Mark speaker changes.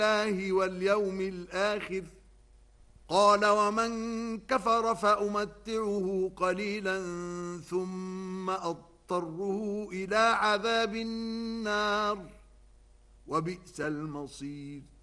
Speaker 1: بالله واليوم الآخر قال ومن كفر فأمتعه قليلا ثم أضطره إلى عذاب النار وبئس المصير